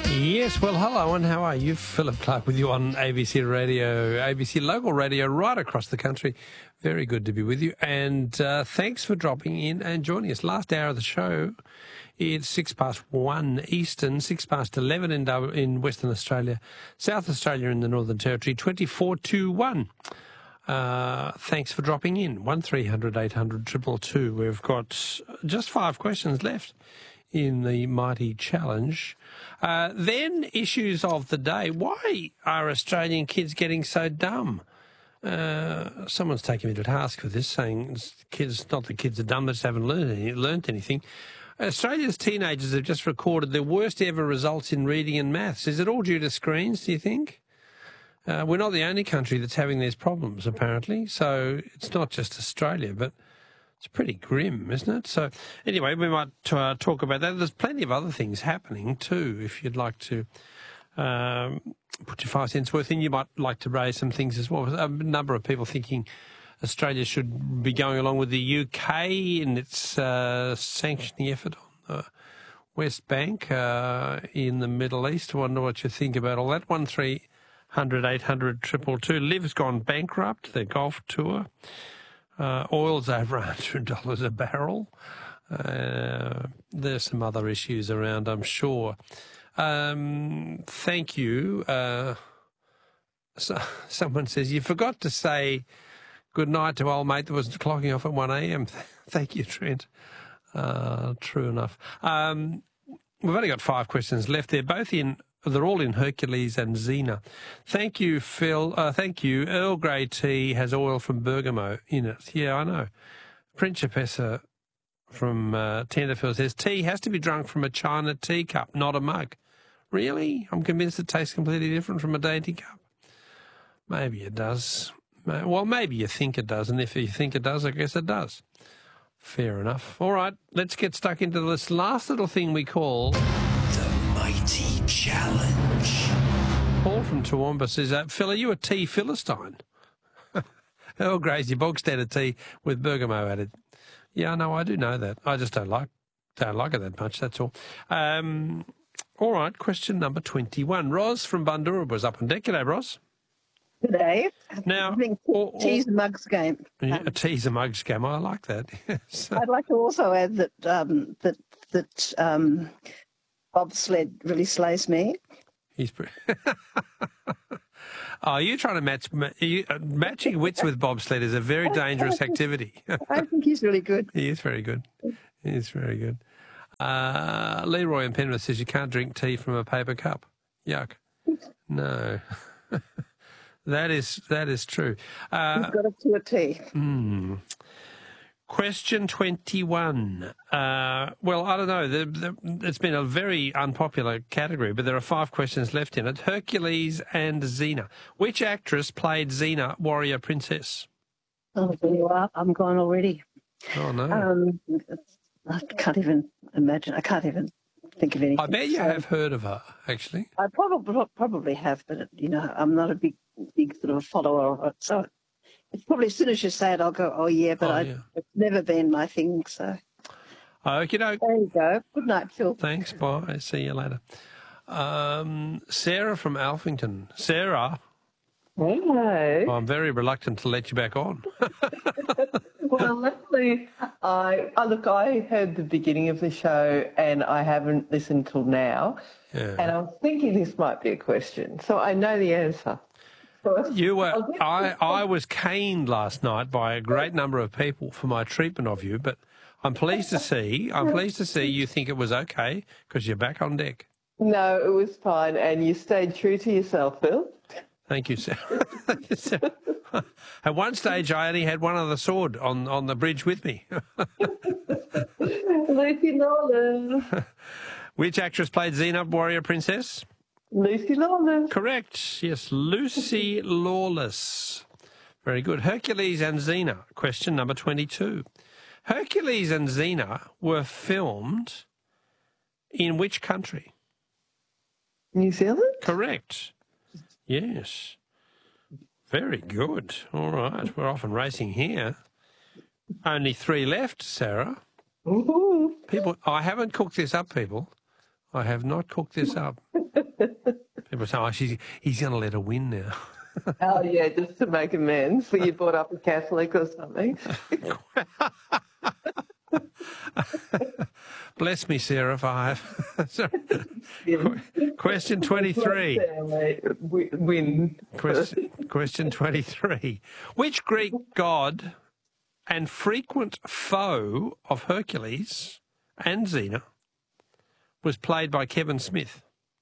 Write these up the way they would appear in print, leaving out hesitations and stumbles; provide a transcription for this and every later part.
Yes, well, hello and how are you? Philip Clark with you on ABC Radio, ABC Local Radio right across the country. Very good to be with you. And thanks for dropping in and joining us. Last hour of the show, it's 1:06 Eastern, 11 in Western Australia, South Australia in the Northern Territory, 2421. Thanks for dropping in. 1300 800 222. We've got just 5 questions left in the mighty challenge. Then issues of the day. Why are Australian kids getting so dumb? Someone's taking me to task for this, saying not the kids are dumb, they just haven't learnt anything. Australia's teenagers have just recorded their worst ever results in reading and maths. Is it all due to screens, do you think? We're not the only country that's having these problems, apparently. So it's not just Australia, but it's pretty grim, isn't it? So anyway, we might talk about that. There's plenty of other things happening too. If you'd like to put your 5 cents worth in, you might like to raise some things as well. A number of people thinking Australia should be going along with the UK in its sanctioning effort on the West Bank in the Middle East. I wonder what you think about all that. 1300 800 222. Liv's gone bankrupt, their golf tour. Oil's over $100 a barrel. There's some other issues around, I'm sure. Thank you. Someone says, you forgot to say good night to old mate that was clocking off at 1 a.m. Thank you, Trent. True enough. We've only got 5 questions left. They're all in Hercules and Xena. Thank you, Phil. Thank you. Earl Grey tea has oil from bergamot in it. Yeah, I know. Principessa from Tenterfield says, tea has to be drunk from a china teacup, not a mug. Really? I'm convinced it tastes completely different from a dainty cup. Maybe it does. Well, maybe you think it does, and if you think it does, I guess it does. Fair enough. All right, let's get stuck into this last little thing we call Mighty Challenge. Paul from Toowoomba says, Phil, are you a tea Philistine? Earl Grey's your bog standard tea with bergamot added. Yeah, no, I do know that. I just don't like it that much, that's all. All right, question number 21. Ros from Bundoora was up on deck. G'day, Ros. Today, now, teas and mugs game. A teas and mugs game. I like that. I'd like to also add that bobsled really slays me. He's pretty. Oh, you're trying to matching wits with bobsled is a very dangerous activity. I think he's really good. He is very good. He is very good. Leroy in Penrith says you can't drink tea from a paper cup. Yuck. No. That is true. You've got to a tea. Question 21. Well, I don't know. It's been a very unpopular category, but there are 5 questions left in it. Hercules and Xena. Which actress played Xena, warrior princess? Oh, there you are. I'm gone already. Oh, no. I can't even imagine. I can't even think of anything. I bet you have heard of her, actually. I probably have, but, I'm not a big sort of follower of it. So it's probably as soon as you say it, I'll go, oh, yeah, but it's never been my thing, so. Okay, there you go. Good night, Phil. Thanks, bye. See you later. Sarah from Alphington. Sarah. Hello. I'm very reluctant to let you back on. Well, luckily, I heard the beginning of the show and I haven't listened till now. Yeah. And I was thinking this might be a question, so I know the answer. You were. I was caned last night by a great number of people for my treatment of you, but I'm pleased to see you think it was okay because you're back on deck. No, it was fine, and you stayed true to yourself, Phil. Thank you, Sarah. At one stage, I only had one other sword on the bridge with me. Lucy Lawless. Which actress played Xena, warrior princess? Lucy Lawless. Correct. Yes, Lucy Lawless. Very good. Hercules and Xena. Question number 22. Hercules and Xena were filmed in which country? New Zealand? Correct. Yes. Very good. All right. We're off and racing here. Only 3 left, Sarah. Ooh. People, I haven't cooked this up, people. I have not cooked this up. People say, oh, he's going to let her win now. Oh, yeah, just to make amends. So you brought up a Catholic or something? Bless me, Sarah, if I have. Question 23. Win. Question 23. Which Greek god and frequent foe of Hercules and Xena was played by Kevin Smith?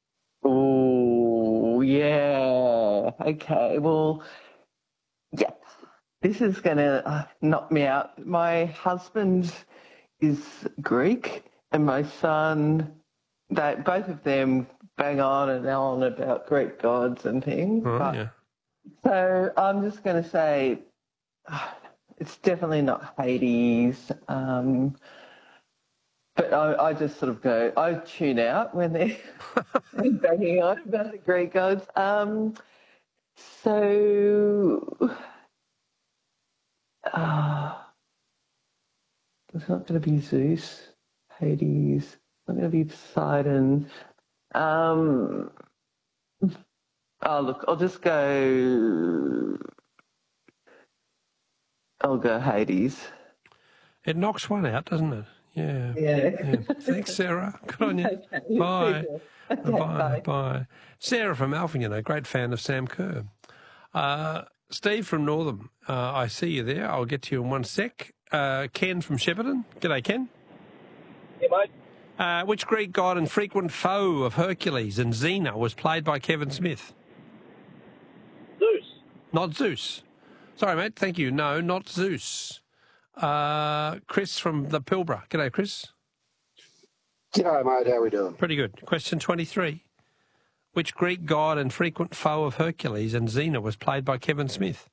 Oh, yeah. Okay, well, yeah. This is going to knock me out. My husband is Greek and my son, both of them bang on and on about Greek gods and things. Oh, yeah. So I'm just going to say it's definitely not Hades. But I just sort of go, I tune out when they're banging on about the Greek gods. It's not going to be Zeus, Hades. It's not going to be Poseidon. Oh, look, I'll go Hades. It knocks one out, doesn't it? Yeah. Yeah. Thanks, Sarah. Good on you. Okay. Bye. Okay, Bye. bye. Bye. Sarah from Alphen, great fan of Sam Kerr. Steve from Northam, I see you there. I'll get to you in one sec. Ken from Shepparton. G'day, Ken. Yeah, mate. Which Greek god and frequent foe of Hercules and Xena was played by Kevin Smith? Zeus. Not Zeus. Sorry, mate. Thank you. No, not Zeus. Chris from the Pilbara. G'day, Chris. G'day, mate. How we doing? Pretty good. Question 23. Which Greek god and frequent foe of Hercules and Xena was played by Kevin Smith?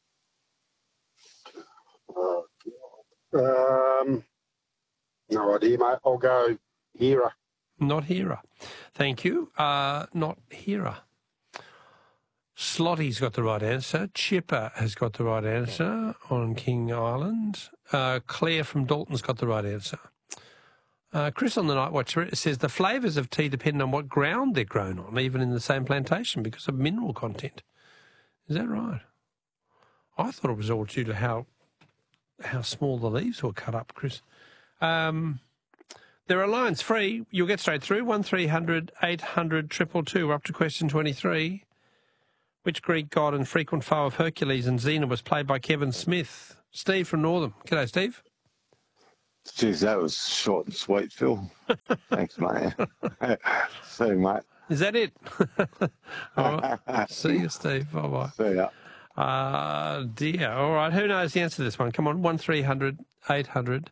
No idea, mate. I'll go Hera. Not Hera. Thank you. Not Hera. Slotty's got the right answer. Chipper has got the right answer on King Island. Claire from Dalton's got the right answer. Chris on the Night Watcher says the flavours of tea depend on what ground they're grown on, even in the same plantation, because of mineral content. Is that right? I thought it was all due to how small the leaves were cut up, Chris. There are lines free. You'll get straight through. 1300 800 222. We're up to question 23. Which Greek god and frequent foe of Hercules and Xena was played by Kevin Smith? Steve from Northam. G'day, Steve. Jeez, that was short and sweet, Phil. Thanks, mate. See you, mate. Is that it? All right. See you, Steve. Bye-bye. See ya. Dear. All right. Who knows the answer to this one? Come on. 1300 800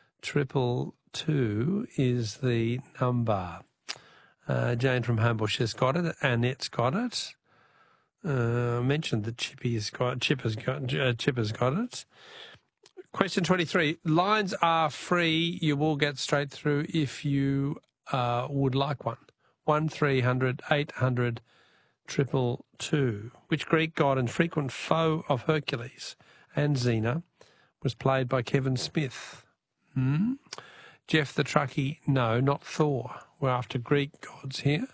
222 is the number. Jane from Homebush has got it. Annette's got it. Mentioned that Chipper's got it. Question 23. Lines are free. You will get straight through if you would like one. 1300 800 222. Which Greek god and frequent foe of Hercules and Xena was played by Kevin Smith? Jeff the Truckie, no, not Thor. We're after Greek gods here.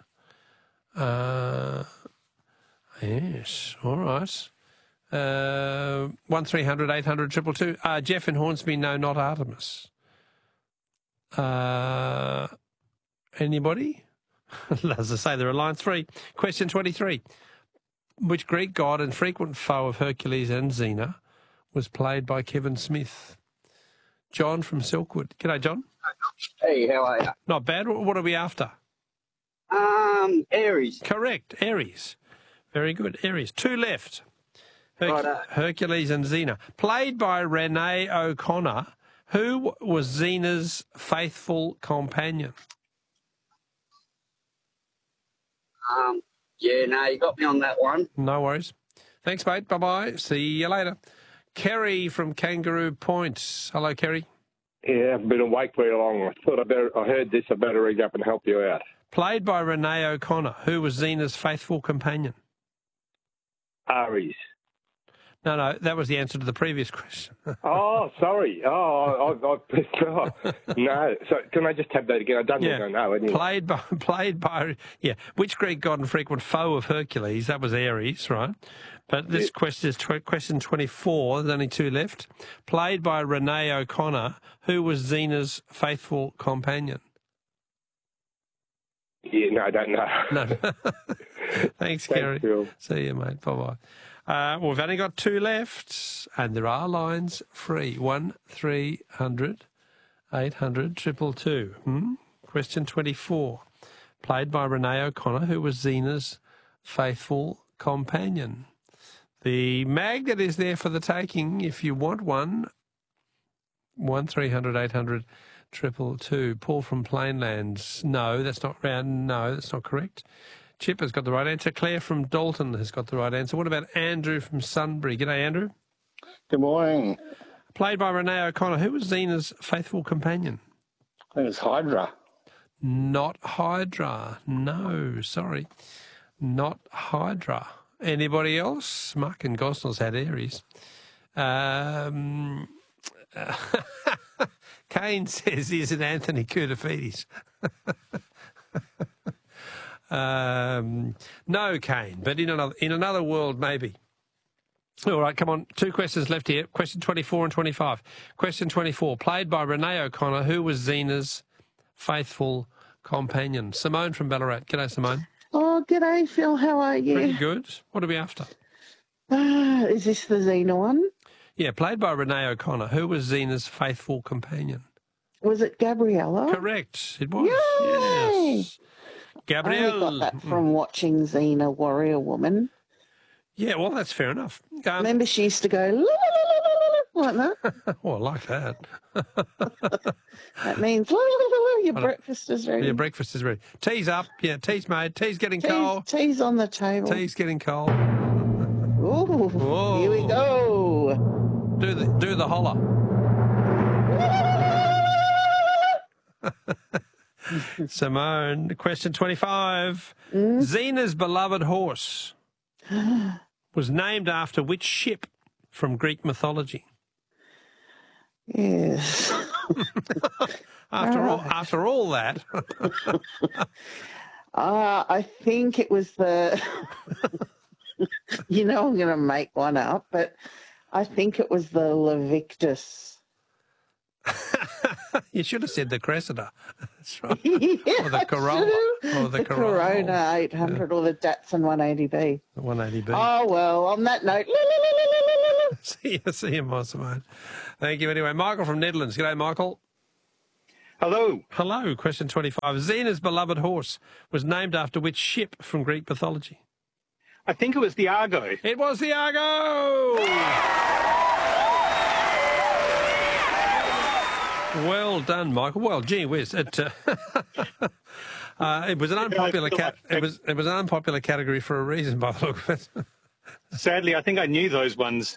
Yes, all right. 1300 800 222. Jeff in Hornsby, no, not Artemis. Anybody? As I say, there are lines free. Question 23. Which Greek god and frequent foe of Hercules and Xena was played by Kevin Smith? John from Silkwood. G'day, John. Hey, how are you? Not bad. What are we after? Aries. Correct, Aries. Very good, Aries. Two left. Hercules and Xena. Played by Renee O'Connor, who was Xena's faithful companion? Yeah, no, you got me on that one. No worries. Thanks, mate. Bye-bye. See you later. Kerry from Kangaroo Point. Hello, Kerry. Yeah, I've been awake very long. I thought I heard this, I better ring up and help you out. Played by Renee O'Connor, who was Xena's faithful companion? Aries. No, that was the answer to the previous question. Oh, sorry. Oh, I pissed off. No. So can I just have that again? I don't think I know anyway. Played by, which Greek god and frequent foe of Hercules? That was Ares, right? But this question is question 24. There's only 2 left. Played by Renee O'Connor, who was Xena's faithful companion. Yeah, no, I don't know. No. Thanks, Kerry. Phil. See you, mate. Bye-bye. We've only got 2 left, and there are lines free. 1300 800 222. Question 24. Played by Renee O'Connor, who was Xena's faithful companion. The magnet is there for the taking if you want one. 1300 800 222. Paul from Plainlands. No, that's not round. No, that's not correct. Chip has got the right answer. Claire from Dalton has got the right answer. What about Andrew from Sunbury? G'day, Andrew. Good morning. Played by Renee O'Connor. Who was Xena's faithful companion? I think it's Hydra. Not Hydra. No, sorry. Not Hydra. Anybody else? Mark and Gosnell's had Aries. Kane says, is it Anthony Koutafidis? No, Kane, but in another world, maybe. All right, come on. 2 questions left here. Question 24 and 25. Question 24, played by Renee O'Connor, who was Xena's faithful companion. Simone from Ballarat. G'day, Simone. Oh, g'day, Phil. How are you? Pretty good. What are we after? Is this the Xena one? Yeah, played by Renee O'Connor, who was Xena's faithful companion. Was it Gabriella? Correct. It was. Yay! Yes. Gabrielle. I only got that from watching Xena Warrior Woman. Yeah, well, that's fair enough. Remember she used to go like that? Oh, I like that. That means your breakfast is ready. Your breakfast is ready. Tea's up. Yeah, tea's made. Tea's getting cold. Tea's on the table. Tea's getting cold. Ooh, whoa. Here we go. Do the holler. Simone, question 25. Xena's beloved horse was named after which ship from Greek mythology? Yes. After all that. I think it was the... I'm going to make one up, but I think it was the Levictus. You should have said the Cressida. That's right. Yeah, or the Corolla. Or the Corona 800 or the Datsun 180B. The 180B. Oh, well, on that note... See you, Simone. Thank you anyway. Michael from Netherlands. G'day, Michael. Hello. Hello. Question 25. Xena's beloved horse was named after which ship from Greek mythology? I think it was the Argo. It was the Argo! Well done, Michael. Well, gee whiz. It was an unpopular it was an unpopular category for a reason, by the look of it. Sadly, I think I knew those ones.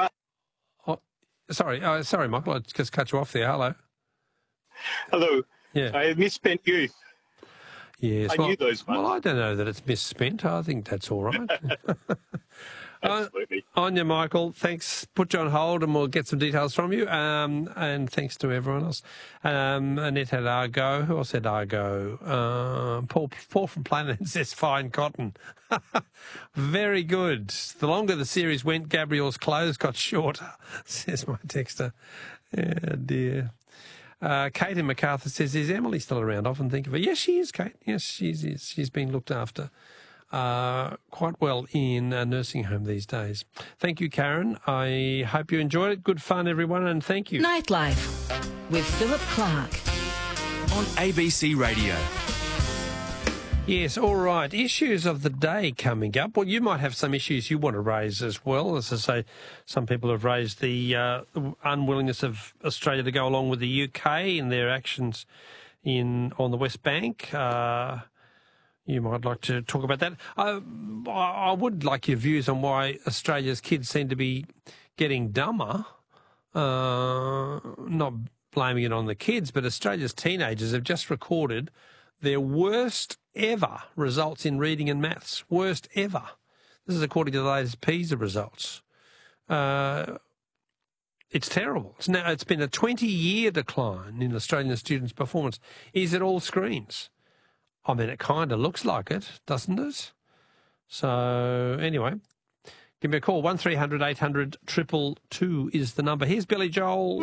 Sorry, Michael. I just cut you off there. Hello. Hello. Yeah. I misspent youth. Yes. I knew those ones. Well, I don't know that it's misspent. I think that's all right. Absolutely. Anya, Michael, thanks. Put you on hold and we'll get some details from you. And thanks to everyone else. Annette had Argo. Who else said Argo? Paul from Planet says fine cotton. Very good. The longer the series went, Gabrielle's clothes got shorter, says my texter. Yeah, dear. Kate in MacArthur says, is Emily still around? I often think of her. Yes, she is, Kate. Yes, she is. She's been looked after quite well in a nursing home these days. Thank you, Karen. I hope you enjoyed it. Good fun, everyone, and thank you. Nightlife with Philip Clark on ABC Radio. Yes, all right. Issues of the day coming up. Well, you might have some issues you want to raise as well. As I say, some people have raised the unwillingness of Australia to go along with the UK in their actions on the West Bank. You might like to talk about that. I would like your views on why Australia's kids seem to be getting dumber. Not blaming it on the kids, but Australia's teenagers have just recorded their worst ever results in reading and maths. Worst ever. This is according to the latest PISA results. It's terrible. It's been a 20-year decline in Australian students' performance. Is it all screens? I mean, it kind of looks like it, doesn't it? So, anyway, give me a call. 1300 800 222 is the number. Here's Billy Joel.